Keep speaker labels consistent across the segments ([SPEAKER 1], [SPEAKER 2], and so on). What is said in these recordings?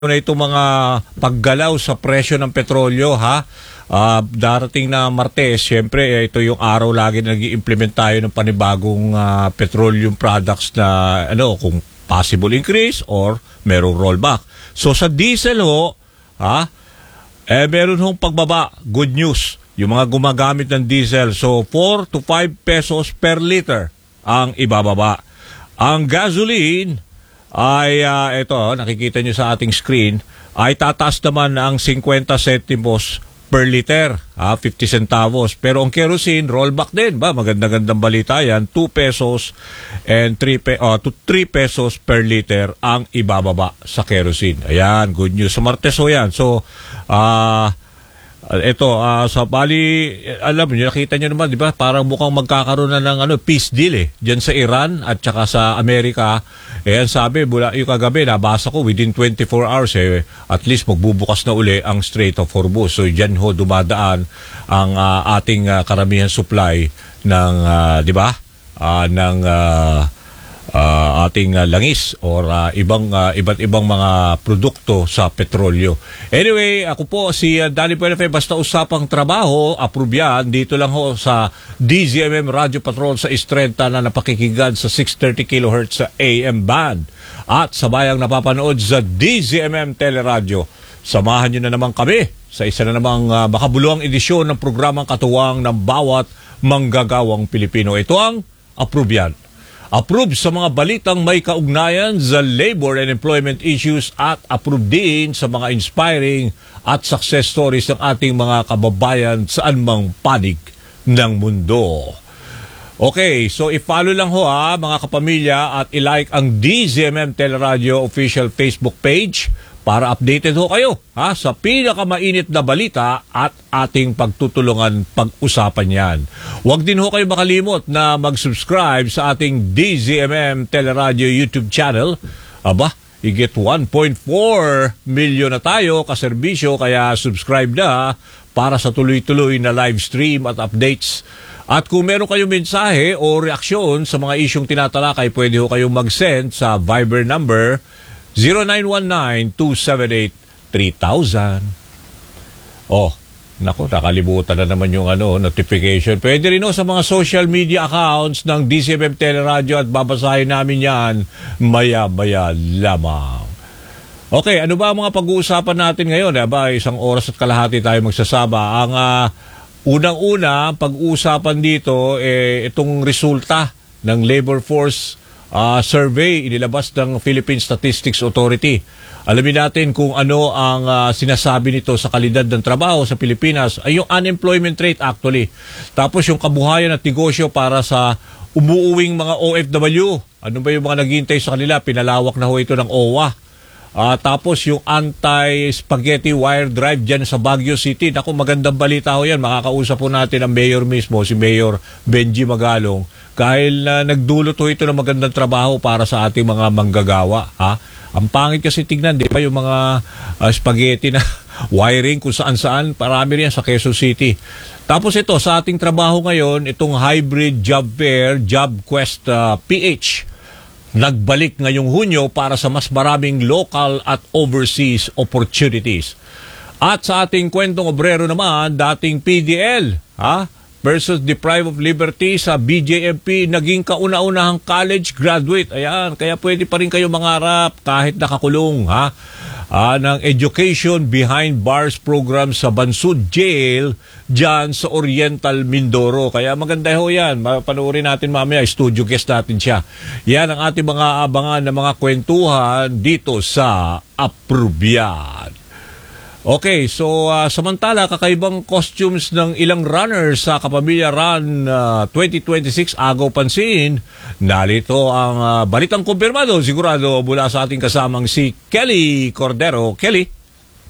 [SPEAKER 1] na itong mga paggalaw sa presyo ng petrolyo, ha? Darating na Martes, syempre ito yung araw lagi na nag-i-implement tayo ng panibagong petroleum products na kung possible increase or merong rollback. So sa diesel ho, meron hong pagbaba. Good news. Yung mga gumagamit ng diesel, so 4 to 5 pesos per liter ang ibababa. Ang gasoline ay ito, nakikita nyo sa ating screen, ay tataas naman ang 50 centimos per liter, 50 centavos. Pero ang kerosene, rollback din. Maganda-gandang balita yan, 2 pesos and 3 pesos per liter ang ibababa sa kerosene. Ayan, good news. Sa Martes ho yan. So, sa Bali, alam niyo, nakita niyo naman, di ba? Parang mukhang magkakaroon na ng peace deal diyan sa Iran at saka sa Amerika. Sabi, yung kagabi, nabasa ko, within 24 hours, at least magbubukas na uli ang Strait of Hormuz. So, diyan ho dumadaan ang ating karamihan supply ng, di ba? Ating langis or iba't ibang mga produkto sa petrolyo. Anyway, ako po si Danny Puenefe, basta usapang trabaho, approve yan. Dito lang ho sa DZMM Radio Patrol sa Istrenta na napakikinggan sa 630 kHz sa AM band. At sabayang napapanood sa DZMM Teleradio. Samahan nyo na naman kami sa isa na namang makabuluhang edisyon ng programang katuwang ng bawat manggagawang Pilipino. Ito ang Approve Yan. Approve sa mga balitang may kaugnayan sa labor and employment issues at approve din sa mga inspiring at success stories ng ating mga kababayan saan mang panig ng mundo. Okay, so i-follow lang ho mga kapamilya at i-like ang DZMM Teleradio official Facebook page para updated ho kayo sa pinakamainit na balita at ating pagtutulungan pag-usapan yan. Huwag din ho kayo makalimot na mag-subscribe sa ating DZMM Teleradio YouTube channel. Higit 1.4 million na tayo kaserbisyo, kaya subscribe na para sa tuloy-tuloy na live stream at updates. At kung meron kayong mensahe o reaksyon sa mga isyong tinatalakay, pwede ho kayong mag-send sa Viber number 0919-278-3000. Nakalimutan na naman yung notification. Pwede rin sa mga social media accounts ng DZMM Teleradio at babasahin namin yan maya-maya lamang. Okay, ano ba ang mga pag-uusapan natin ngayon? 1 oras at kalahati tayo magsasama. Ang unang-una pag-uusapan dito, itong resulta ng labor force survey inilabas ng Philippine Statistics Authority. Alamin natin kung ano ang sinasabi nito sa kalidad ng trabaho sa Pilipinas, ay yung unemployment rate actually. Tapos yung kabuhayan at negosyo para sa umuuwing mga OFW. Ano ba yung mga naghihintay sa kanila? Pinalawak na ho ito ng OWA. Tapos yung anti-spaghetti wire drive dyan sa Baguio City. Naku, magandang balita ho yan. Makakausap po natin ang mayor mismo, si Mayor Benji Magalong. Dahil nagdulot ho ito ng magandang trabaho para sa ating mga manggagawa. Ang pangit kasi tignan, di ba, yung mga spaghetti na wiring kung saan-saan, parami rin sa Quezon City. Tapos ito, sa ating trabaho ngayon, itong hybrid job fair, JobQuest PH, nagbalik ngayong Hunyo para sa mas maraming local at overseas opportunities. At sa ating kwentong obrero naman, dating PDL, versus deprived of liberty sa BJMP, naging kauna-unahang college graduate. Ayan, kaya pwede pa rin kayo mangarap kahit nakakulong, ng Education Behind Bars program sa Bansud Jail dyan sa Oriental Mindoro. Kaya maganda ho yan. Panoorin natin mamaya, studio guest natin siya. Yan ang ating mga abangan na mga kwentuhan dito sa Approve Yan. Okay, so samantala, kakaibang costumes ng ilang runners sa Kapamilya Run 2026 agaw pansin. Narito ang balitang kumpirmado sigurado mula sa ating kasamang si Kelly Cordero. Kelly?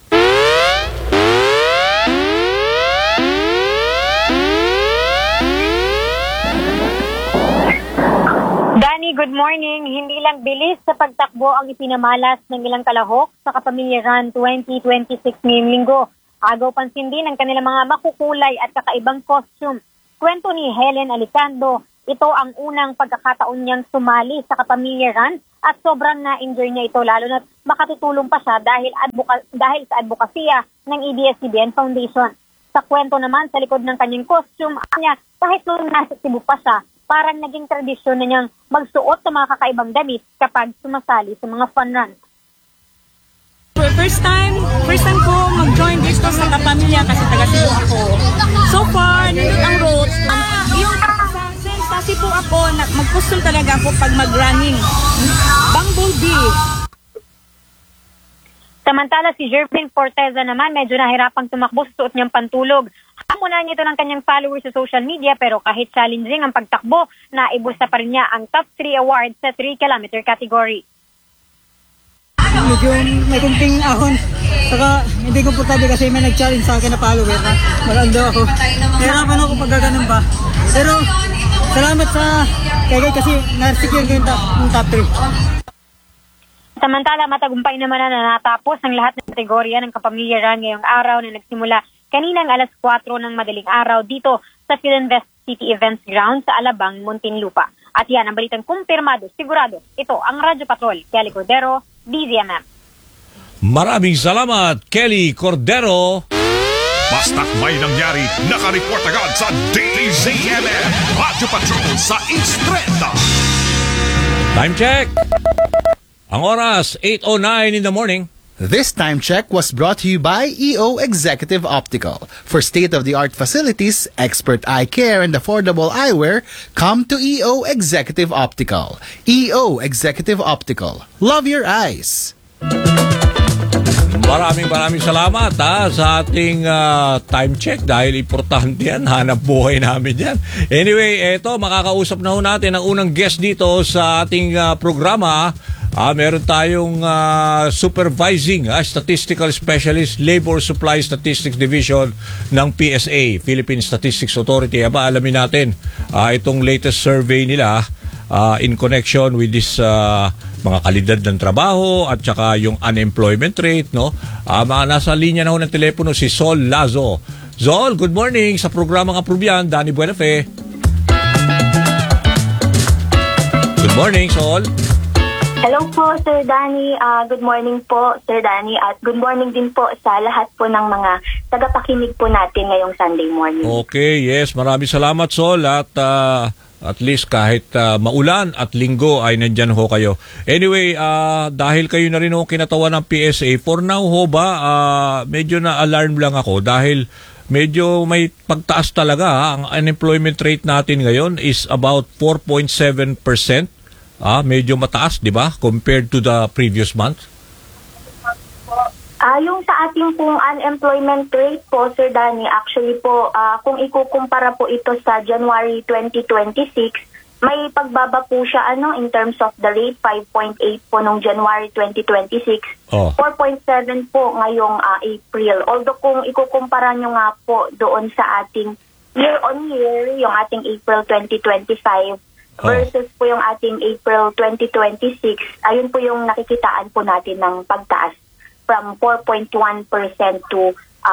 [SPEAKER 2] Good morning. Hindi lang bilis sa pagtakbo ang ipinamalas ng ilang kalahok sa Kapamilya Run 2026 ngayong linggo. Agaw pansin din ang kanilang mga makukulay at kakaibang costume. Kwento ni Helen Alicando Ito ang unang pagkakataon niyang sumali sa kapamilyaran at sobrang na-enjoy niya ito, lalo na makatutulong pa siya dahil sa advokasya ng ABS-CBN Foundation. Sa kwento naman sa likod ng kanyang costume niya, kahit nung nasa Cebu pa siya, parang naging tradisyon na niyang magsuot ng mga kakaibang damit kapag sumasali sa mga fun run.
[SPEAKER 3] First time ko mag-join dito sa kapamilya kasi taga Cebu ako. So far, nandun ang roads. Yung sa Cebu ako, magpustol talaga ako pag mag-running. Bumblebee.
[SPEAKER 2] Samantala si Jervin Forteza naman medyo nahirapang tumakbo sa suot niyang pantulog. Hamunan niya ito ng kanyang followers sa social media pero kahit challenging ang pagtakbo, naibusta pa rin niya ang top 3 awards sa 3-kilometer category.
[SPEAKER 4] Medyo may kunting ahon. Saka hindi komportable kasi may nag-challenge sa akin na follower na maganda ako. Nahirapan ako pag gaganon pa. Pero salamat sa kagay kasi na-secure ko yung top 3.
[SPEAKER 2] Samantala, matagumpay naman na natapos ang lahat ng kategorya ng kapamilyaran ngayong araw na nagsimula kaninang alas 4 ng madaling araw dito sa Philinvest City Events Ground sa Alabang, Muntinlupa. At yan ang balitang kumpirmado, sigurado. Ito ang Radyo Patrol, Kelly Cordero, DZMM.
[SPEAKER 1] Maraming salamat, Kelly Cordero.
[SPEAKER 5] Basta't may nangyari, nakareport agad sa DZMM Radyo Patrol sa East 30.
[SPEAKER 1] Time check. Ang oras, 8:09 in the morning.
[SPEAKER 6] This time check was brought to you by EO Executive Optical. For state-of-the-art facilities, expert eye care, and affordable eyewear, come to EO Executive Optical. EO Executive Optical. Love your eyes.
[SPEAKER 1] Maraming salamat sa ating time check dahil importante yan, hanap buhay namin yan. Anyway, eto, makakausap na ho natin ang unang guest dito sa ating programa. Meron tayong supervising statistical specialist, Labor Supply Statistics Division ng PSA, Philippine Statistics Authority. Alamin natin itong latest survey nila in connection with this mga kalidad ng trabaho at saka yung unemployment rate, no? Nasa linya na ho ng telepono si Sol Lazo. Zol, good morning sa programang Aprubian, Danny Buenafe. Good morning, Sol.
[SPEAKER 7] Hello po, Sir Danny. Good morning po, Sir Danny. At good morning din po sa lahat po ng mga tagapakinig po natin ngayong Sunday morning.
[SPEAKER 1] Okay, yes. Maraming salamat, Sol. At least kahit maulan at linggo ay nandyan ho kayo. Anyway, dahil kayo na rin ho kinatawan ng PSA, for now ho ba, medyo na-alarm lang ako dahil medyo may pagtaas talaga. Ang unemployment rate natin ngayon is about 4.7%. Medyo mataas, di ba? Compared to the previous month.
[SPEAKER 7] Yung sa ating pong unemployment rate po, Sir Danny, actually po, kung ikukumpara po ito sa January 2026, may pagbaba po siya in terms of the rate, 5.8 po nung January 2026, 4.7 po ngayong April. Although kung ikukumpara nyo nga po doon sa ating year-on-year, yung ating April 2025, versus po yung ating April 2026, ayun po yung nakikitaan po natin ng pagtaas from 4.1% to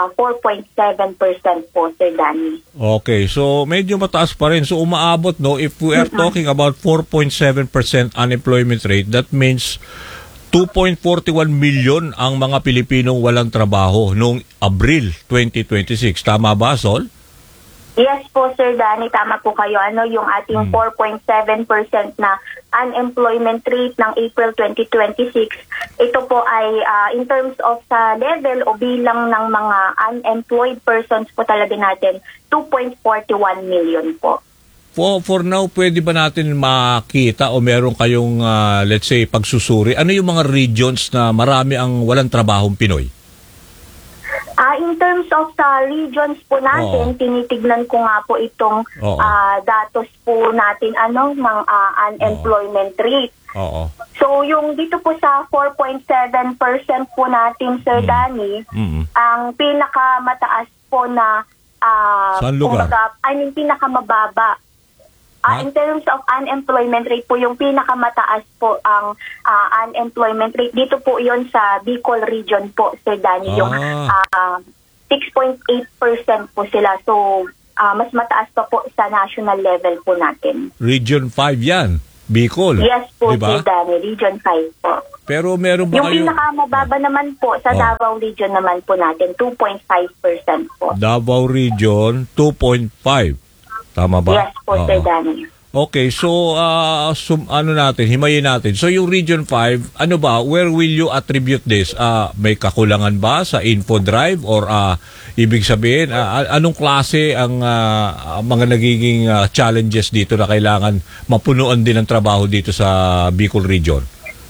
[SPEAKER 7] 4.7% po, Sir Danny.
[SPEAKER 1] Okay, so medyo mataas pa rin. So umaabot, no, if we are talking about 4.7% unemployment rate, that means 2.41 million ang mga Pilipinong walang trabaho noong Abril 2026. Tama ba, Sol?
[SPEAKER 7] Yes po, Sir Danny, tama po kayo. Yung ating 4.7% na unemployment rate ng April 2026, ito po ay in terms of sa level o bilang ng mga unemployed persons po talaga natin, 2.41 million po.
[SPEAKER 1] For now, pwede ba natin makita o meron kayong, let's say, pagsusuri? Ano yung mga regions na marami ang walang trabahong Pinoy?
[SPEAKER 7] In terms of sa regions po natin, tinitignan ko nga po itong datos po natin ng unemployment rate. So yung dito po sa 4.7% po natin, Sir Danny, ang pinakamataas po na
[SPEAKER 1] saan lugar?
[SPEAKER 7] Pinakamababa. In terms of unemployment rate po, yung pinakamataas po ang unemployment rate. Dito po yon sa Bicol region po, Sir Danny. Yung 6.8% po sila. So, mas mataas pa po sa national level po natin.
[SPEAKER 1] Region 5 yan, Bicol.
[SPEAKER 7] Yes po,
[SPEAKER 1] diba?
[SPEAKER 7] Sir Danny, Region 5 po.
[SPEAKER 1] Pero meron ba
[SPEAKER 7] Yung
[SPEAKER 1] kayo...
[SPEAKER 7] pinakamababa naman po sa Davao Region naman po natin, 2.5% po.
[SPEAKER 1] Davao Region, 2.5. Tama ba?
[SPEAKER 7] Yes po, Sir Danny.
[SPEAKER 1] Okay, so himayin natin. So yung Region 5, ano ba, where will you attribute this? May kakulangan ba sa info drive or ibig sabihin, anong klase ang mga nagiging challenges dito na kailangan mapunuan din ng trabaho dito sa Bicol Region?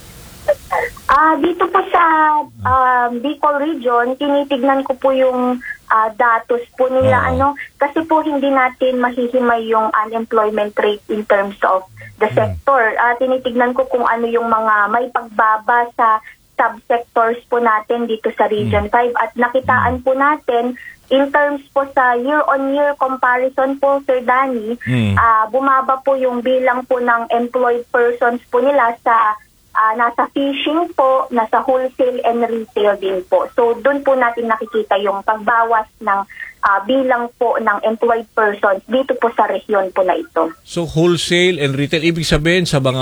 [SPEAKER 7] Dito po sa Bicol Region, tinitignan ko po yung datos po nila, kasi po hindi natin mahihimay yung unemployment rate in terms of the sector. Tinitignan ko kung ano yung mga may pagbaba sa subsectors po natin dito sa Region 5 at nakitaan po natin in terms po sa year-on-year comparison po, Sir Danny, bumaba po yung bilang po ng employed persons po nila sa nasa fishing po, nasa wholesale and retail din po. So, doon po natin nakikita yung pagbawas ng bilang po ng employed persons dito po sa rehiyon po na ito.
[SPEAKER 1] So, wholesale and retail, ibig sabihin sa mga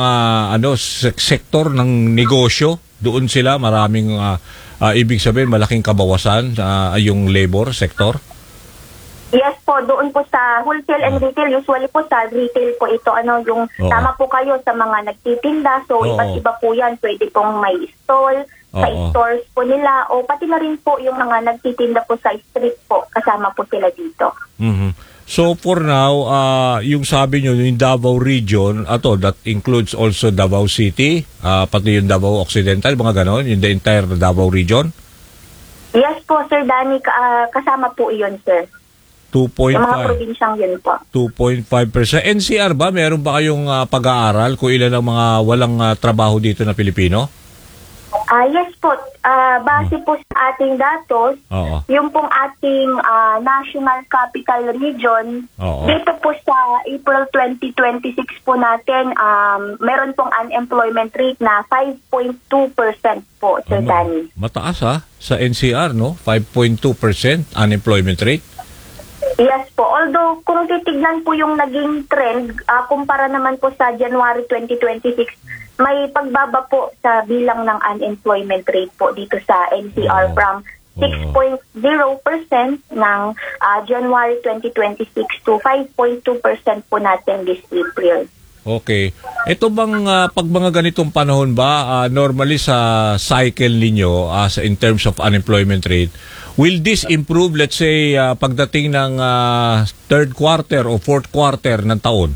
[SPEAKER 1] sektor ng negosyo, doon sila maraming, ibig sabihin malaking kabawasan yung labor sector?
[SPEAKER 7] Yes po, doon po sa wholesale and retail, usually po sa retail po ito, yung tama po kayo sa mga nagtitinda, so iba't iba po yan, pwede pong may stall, sa stores po nila, o pati na rin po yung mga nagtitinda po sa street po, kasama po sila dito.
[SPEAKER 1] Mm-hmm. So for now, yung sabi nyo, yung Davao Region, that includes also Davao City, pati yung Davao Occidental, mga ganon, yung the entire Davao Region?
[SPEAKER 7] Yes po, Sir Danny, kasama po iyon, sir.
[SPEAKER 1] 2.5.
[SPEAKER 7] Yung mga probinsyang yun po.
[SPEAKER 1] 2.5%. NCR ba? Meron ba kayong pag-aaral kung ilan ang mga walang trabaho dito na Pilipino?
[SPEAKER 7] Yes po. Base po sa ating datos, yung pong ating National Capital Region, dito po sa April 2026 po natin, meron pong unemployment rate na 5.2% po, Sir Danny.
[SPEAKER 1] Mataas sa NCR, no? 5.2% unemployment rate?
[SPEAKER 7] Yes po. Although, kung titignan po yung naging trend, kumpara naman po sa January 2026, may pagbaba po sa bilang ng unemployment rate po dito sa NCR from 6.0% ng January 2026 to 5.2% po natin this April.
[SPEAKER 1] Okay. Ito bang pag mga ganitong panahon ba, normally sa cycle ninyo in terms of unemployment rate, will this improve, let's say, pagdating ng third quarter o fourth quarter ng taon?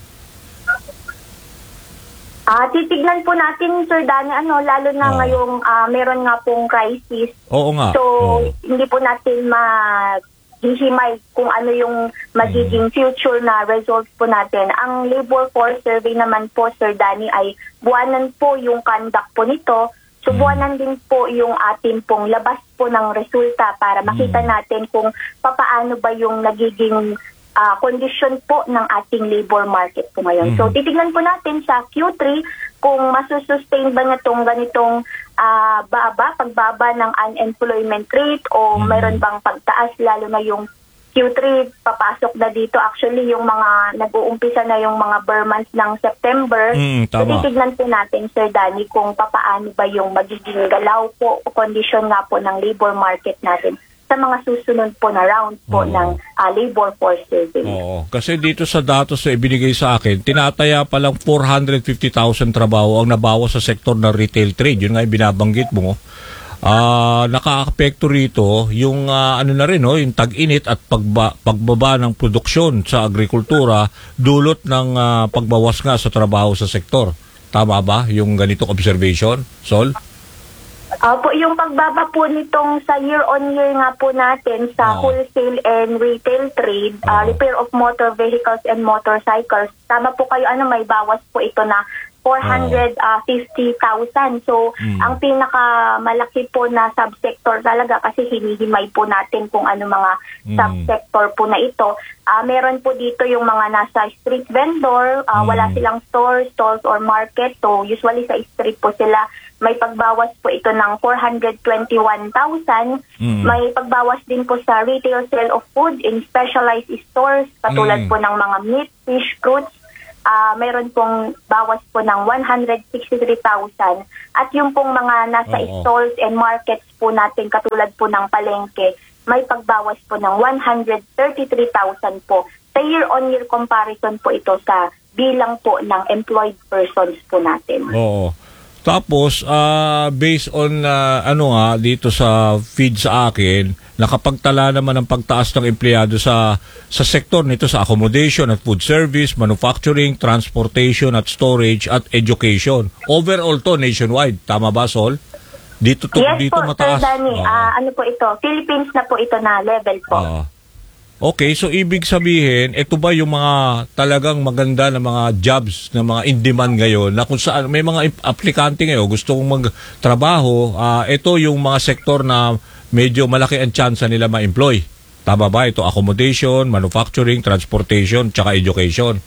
[SPEAKER 7] Titignan po natin, Sir Danny, lalo na ngayong meron nga pong crisis.
[SPEAKER 1] Oo nga.
[SPEAKER 7] So, hindi po natin hihimay kung ano yung magiging future na results po natin. Ang labor force survey naman po, Sir Danny, ay buwanan po yung conduct po nito. So, buwanan din po yung atin pong labas po ng resulta para makita natin kung papaano ba yung nagiging kondisyon po ng ating labor market po ngayon. So, titignan po natin sa Q3 kung masusustain ba itong ganitong pagbaba ng unemployment rate o mayroon bang pagtaas, lalo na yung Q3 papasok na dito. Actually, yung mga nag-uumpisa na yung mga bare months ng September. So, titignan po natin, Sir Danny, kung papaano ba yung magiging galaw po o kondisyon nga po ng labor market natin sa mga susunod po na round po ng labor force survey.
[SPEAKER 1] Kasi dito sa datos na ibinigay sa akin, tinataya pa lang 450,000 trabaho ang nabawas sa sektor ng retail trade. Yun nga yung binabanggit mo. Naka-apekto rito yung yung tag-init at pagbaba ng produksyon sa agrikultura dulot ng pagbawas nga sa trabaho sa sektor. Tama ba yung ganitong observation, Sol?
[SPEAKER 7] Po, yung pagbaba po nitong sa year-on-year nga po natin sa wholesale and retail trade, repair of motor vehicles and motorcycles, tama po kayo, may bawas po ito na 450,000. So, ang pinakamalaki po na subsector talaga kasi hinihimay po natin kung ano mga subsector po na ito. Meron po dito yung mga nasa street vendor, wala silang stores, stalls or market. So, usually sa street po sila. May pagbawas po ito ng 421,000. May pagbawas din po sa retail sale of food in specialized stores, katulad po ng mga meat, fish, fruits. Meron pong bawas po ng 163,000. At yung pong mga nasa stalls and markets po natin, katulad po ng palengke, may pagbawas po ng 133,000 po. Sa year-on-year comparison po ito sa bilang po ng employed persons po natin.
[SPEAKER 1] Oo. Tapos, based on dito sa feed sa akin, nakapagtala naman ang pagtaas ng empleyado sa sektor nito sa accommodation at food service, manufacturing, transportation at storage at education. Overall to nationwide. Tama ba, Sol? Dito
[SPEAKER 7] Yes
[SPEAKER 1] dito
[SPEAKER 7] po,
[SPEAKER 1] mataas.
[SPEAKER 7] Sir Danny. Ano po ito? Philippines na po ito na level po.
[SPEAKER 1] Okay, so ibig sabihin, ito ba yung mga talagang maganda na mga jobs na mga in demand ngayon na kung saan may mga aplikante ngayon gusto kong magtrabaho, ito yung mga sektor na medyo malaki ang chance nila ma-employ. Tama ba? Ito accommodation, manufacturing, transportation, tsaka education.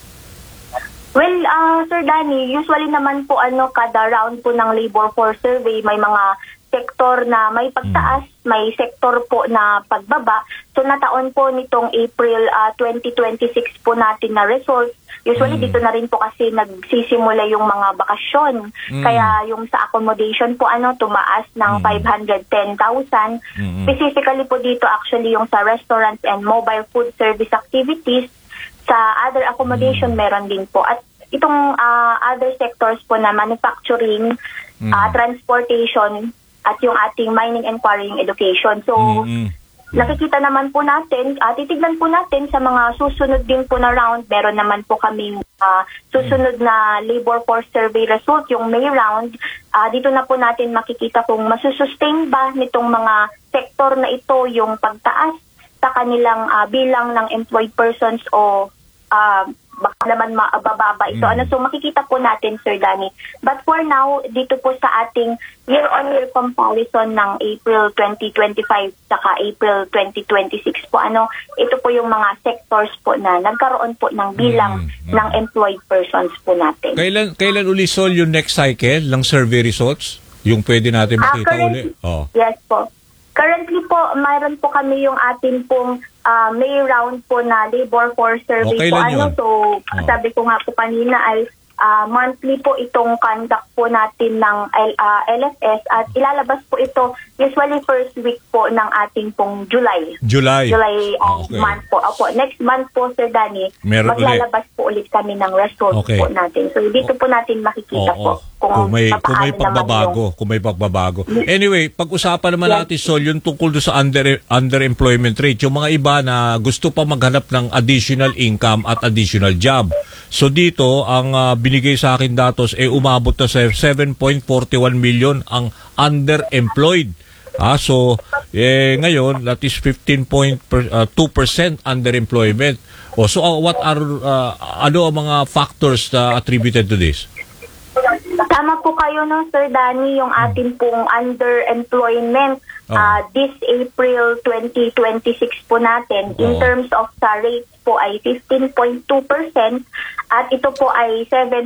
[SPEAKER 7] Well, Sir Danny, usually naman po kada round po ng labor force survey may mga sektor na may pagtaas, may sektor po na pagbaba. So nataon po nitong April 2026 po natin na results. Usually dito na rin po kasi nagsisimula yung mga bakasyon. Kaya yung sa accommodation po tumaas ng 510,000. Specifically po dito actually yung sa restaurants and mobile food service activities. Sa other accommodation meron din po. At itong other sectors po na manufacturing, transportation, at yung ating mining and quarrying education. So, nakikita naman po natin, titignan po natin sa mga susunod din po na round. Meron naman po kaming susunod na labor force survey result, yung May round. Dito na po natin makikita kung masusustain ba nitong mga sektor na ito yung pagtaas sa kanilang bilang ng employed persons o baka naman bababa ito. So makikita po natin, Sir Danny. But for now, dito po sa ating year-on-year comparison ng April 2025 saka April 2026 po, ito po yung mga sectors po na nagkaroon po ng bilang ng employed persons po natin.
[SPEAKER 1] Kailan uli, Sol, yung next cycle ng survey results? Yung pwede natin makita uli?
[SPEAKER 7] Yes po. Currently po, mayroon po kami yung ating pong May round po na labor force survey po. So, sabi ko nga po kanina ay monthly po itong conduct po natin ng LFS at ilalabas po ito usually first week po ng ating pong July month po. Next month po, Sir Danny, maglalabas po ulit kami ng result po natin. So dito po natin makikita po kung may pagbabago. Anyway, pag-usapan naman natin, Sol, yung tungkol sa underemployment rate, yung mga iba na gusto pa maghanap ng additional income at additional job. So dito, ang binigay sa akin datos umabot na sa 7.41 million ang underemployed. So ngayon that is 15.2% underemployment. So what are ano ang mga factors na attributed to this? Tama po kayo, Sir Danny, yung ating pong underemployment this April 2026 po natin in terms of sa rate po ay 15.2% at ito po ay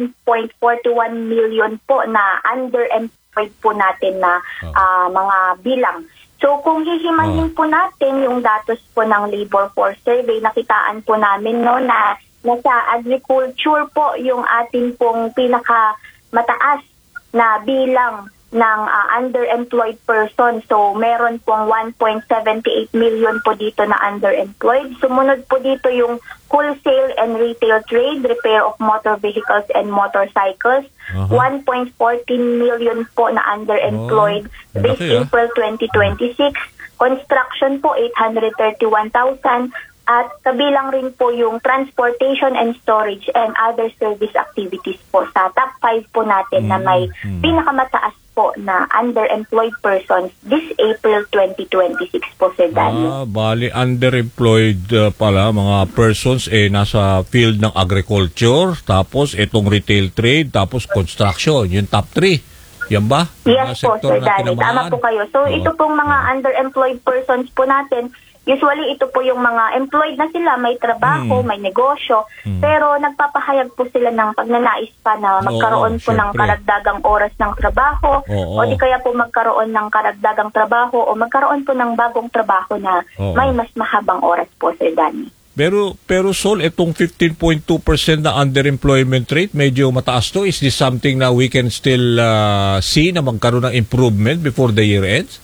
[SPEAKER 7] 7.41 million po na underemployed po natin na mga bilang. So kung hihimayin po natin yung datos po ng labor force survey, nakitaan po namin na nasa agriculture po yung ating pong mataas na bilang ng underemployed person. So, meron pong 1.78 million po dito na underemployed. Sumunod po dito yung wholesale and retail trade, repair of motor vehicles and motorcycles. 1.14 million po na underemployed this April 2026. Construction po, 831,000. At kabilang rin po yung transportation and storage and other service activities po sa top 5 po natin na may pinakamataas po na underemployed persons this April 2026 po, Sir Danny.
[SPEAKER 1] Bali, underemployed pala mga persons nasa field ng agriculture, tapos itong retail trade, tapos construction, yung top 3. Yan ba?
[SPEAKER 7] Yes po, Sir Danny. Tama po kayo. So, ito pong mga underemployed persons po natin, usually ito po yung mga employed na sila, may trabaho, may negosyo, pero nagpapahayag po sila ng pagnanais pa na magkaroon po ng karagdagang oras ng trabaho, o di kaya po magkaroon ng karagdagang trabaho, o magkaroon po ng bagong trabaho na may mas mahabang oras po, Sir Danny.
[SPEAKER 1] Pero Sol, itong 15.2% na underemployment rate, medyo mataas to. Is this something na we can still see na magkaroon ng improvement before the year ends?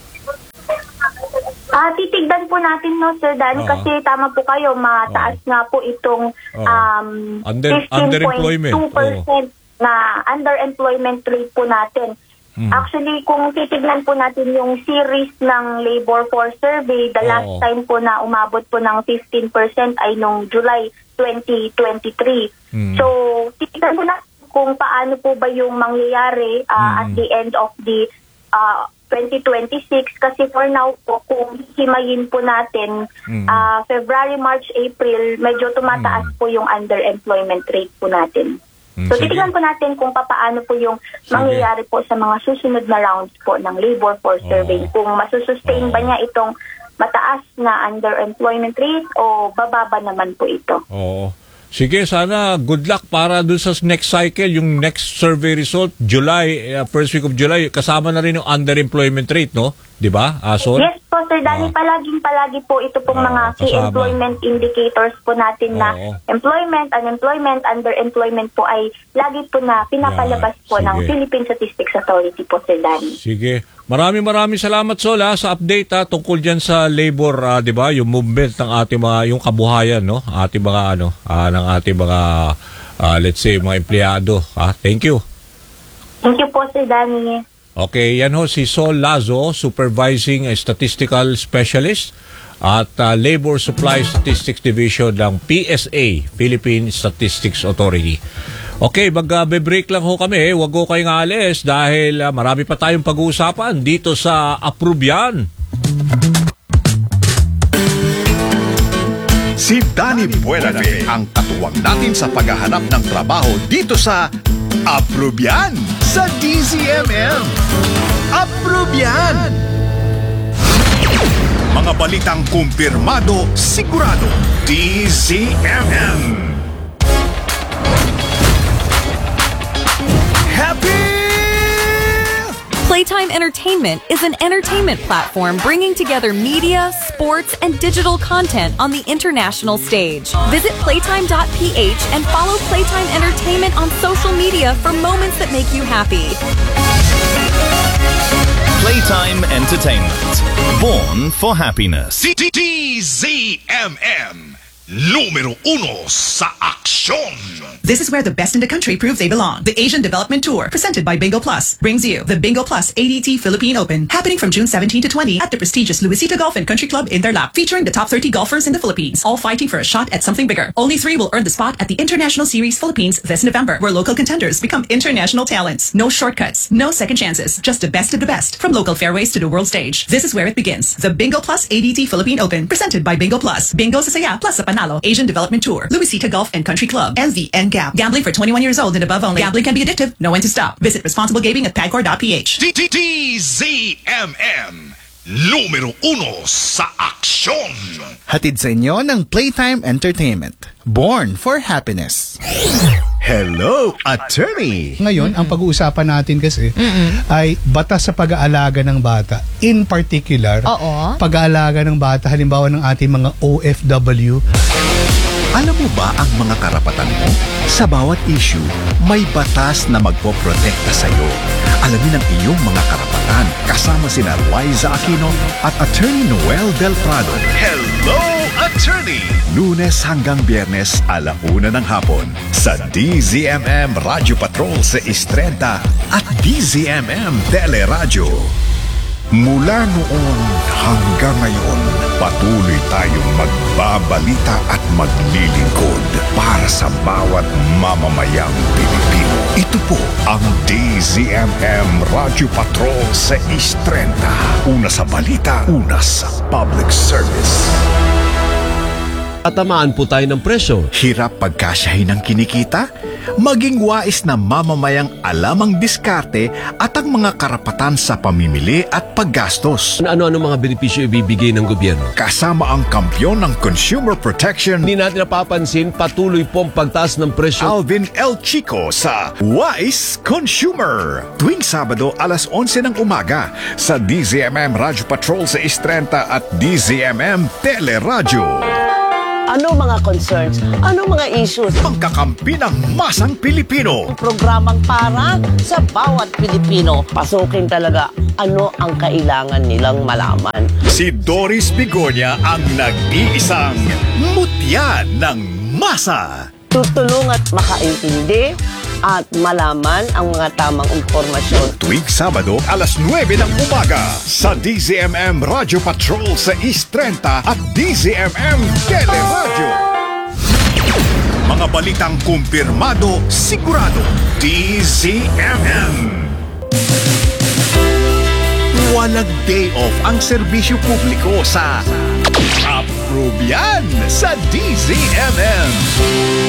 [SPEAKER 7] Titignan po natin, no, Sir Danny, kasi tama po kayo, mataas nga po itong 15.2% na underemployment rate po natin. Actually, kung titignan po natin yung series ng Labor Force Survey, the last time po na umabot po ng 15% ay nung July 2023. So, titignan po natin kung paano po ba yung mangyayari at the end of the 2026, kasi for now po, kung himayin po natin, February, March, April, medyo tumataas po yung underemployment rate po natin. So, titignan po natin kung paano po yung mangyayari po sa mga susunod na rounds po ng Labor Force Survey. Kung masusustain ba niya itong mataas na underemployment rate o bababa naman po ito.
[SPEAKER 1] Sige, sana good luck para dun sa next cycle, yung next survey result, July, first week of July, kasama na rin yung underemployment rate, no? Di ba, Sol?
[SPEAKER 7] Yes po, Sir Danny, palagi po ito pong mga key employment indicators po natin na employment, unemployment, underemployment po ay lagi po na pinapalabas po ng Philippine Statistics Authority po, Sir Danny.
[SPEAKER 1] Sige. Maraming salamat, Sol, sa update tungkol dyan sa labor, di ba, yung movement ng ating mga, yung kabuhayan, no? Ating mga, ng ating mga, let's say, mga empleyado. Thank you.
[SPEAKER 7] Thank you po, Sir Danny.
[SPEAKER 1] Okay, yan si Sol Lazo, Supervising Statistical Specialist at Labor Supply Statistics Division ng PSA, Philippine Statistics Authority. Okay, mag-break lang kami. Huwag ko kayong alis dahil marami pa tayong pag-uusapan dito sa Approve-Yan.
[SPEAKER 5] Si Danny Buenafe ang katuwang natin sa paghahanap ng trabaho dito sa Approve-Yan sa DZMM. Approve-Yan! Mga balitang kumpirmado, sigurado. DZMM.
[SPEAKER 8] Playtime Entertainment is an entertainment platform bringing together media, sports, and digital content on the international stage. Visit playtime.ph and follow Playtime Entertainment on social media for moments that make you happy.
[SPEAKER 9] Playtime Entertainment. Born for happiness.
[SPEAKER 5] DZMM. Número 1 sa aksyon.
[SPEAKER 10] This is where the best in the country prove they belong. The Asian Development Tour, presented by Bingo Plus, brings you the Bingo Plus ADT Philippine Open, happening from June 17 to 20 at the prestigious Luisita Golf and Country Club in Interlac, featuring the top 30 golfers in the Philippines, all fighting for a shot at something bigger. Only 3 will earn the spot at the International Series Philippines this November, where local contenders become international talents. No shortcuts, no second chances, just the best of the best, from local fairways to the world stage. This is where it begins. The Bingo Plus ADT Philippine Open, presented by Bingo Plus. Bingo sa saya, plus sa panalo. Asian Development Tour, Luisita Golf and Country Club, and the NGAP. Gambling for 21 years old and above only. Gambling can be addictive. Know when to stop. Visit responsible gaming at pagcor.ph.
[SPEAKER 5] DZMM. Número 1 sa aksyon.
[SPEAKER 6] Hatid sa inyo ng Playtime Entertainment. Born for happiness.
[SPEAKER 5] Hello, attorney!
[SPEAKER 11] Ngayon, ang pag-uusapan natin kasi ay batas sa pag-aalaga ng bata. In particular, pag-aalaga ng bata, halimbawa ng ating mga OFW.
[SPEAKER 5] Alam mo ba ang mga karapatan mo? Sa bawat issue, may batas na magpoprotekta sa iyo. Alamin ang iyong mga karapatan kasama sina Liza Aquino at Attorney Noel Del Prado. Hello, attorney! Lunes hanggang Biyernes, 1:00 ng hapon sa DZMM Radio Patrol sa Istrenta at DZMM Teleradyo. Mula noon hanggang ngayon, Patuloy tayong magbabalita at maglilingkod para sa bawat mamamayang Pilipino. Ito po ang DZMM Radio Patrol sa East 30. Una sa balita, una sa public service.
[SPEAKER 12] Tatamaan po tayo ng presyo.
[SPEAKER 5] Hirap pagkasyahin ng kinikita? Maging wais na mamamayang alam ang diskarte at ang mga karapatan sa pamimili at paggastos.
[SPEAKER 12] Ano-ano mga benepisyo ibibigay ng gobyerno?
[SPEAKER 5] Kasama ang kampyon ng consumer protection,
[SPEAKER 12] Hindi natin napapansin, patuloy po ang pagtaas ng presyo.
[SPEAKER 5] Alvin L. Chico sa Wise Consumer. Tuwing Sabado alas 11 ng umaga sa DZMM Radio Patrol sa East 30 at DZMM Teleradyo.
[SPEAKER 13] Ano mga concerns? Ano mga issues?
[SPEAKER 5] Pangkakampi ng masang Pilipino.
[SPEAKER 13] Programang para sa bawat Pilipino. Pasukin talaga ano ang kailangan nilang malaman.
[SPEAKER 5] Si Doris Bigonia ang nag-iisang mutya ng masa.
[SPEAKER 13] Tutulong at makaintindi at malaman ang mga tamang impormasyon.
[SPEAKER 5] Tuwing Sabado, alas 9 ng umaga sa DZMM Radio Patrol sa East 30 at DZMM Teleradyo. Mga balitang kumpirmado, sigurado, DZMM. Walang day off ang serbisyo publiko sa Approve yan sa DZMM.